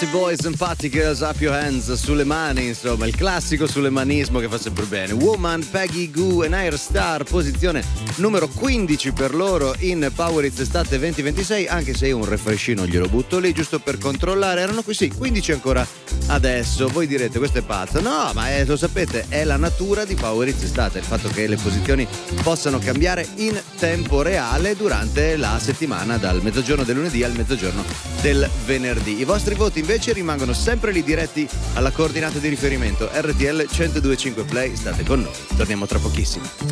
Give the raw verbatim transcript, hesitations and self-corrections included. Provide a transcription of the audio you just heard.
Party Boys and Party Girls, Up Your Hands, sulle mani, insomma, il classico sull'emanismo che fa sempre bene. Woman, Peggy Goo e Nair Star, posizione numero quindici per loro in Power Hits Estate venti ventisei, anche se io un refrescino glielo butto lì giusto per controllare. Erano qui, sì, quindici ancora adesso. Voi direte, questo è pazzo. No, ma è, lo sapete, è la natura di Power Hits Estate, il fatto che le posizioni possano cambiare in tempo reale durante la settimana, dal mezzogiorno del lunedì al mezzogiorno del venerdì. I vostri voti invece rimangono sempre lì diretti alla coordinata di riferimento R T L centodue e cinque Play. State con noi, torniamo tra pochissimo.